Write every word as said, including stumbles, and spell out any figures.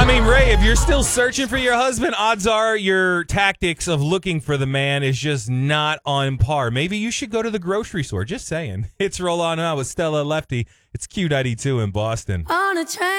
mean, Ray, if you're still searching for your husband, odds are your tactics of looking for the man is just not on par. Maybe you should go to the grocery store. Just saying. It's Roll On Out with Stella Lefty. It's Q ninety-two in Boston. On a train.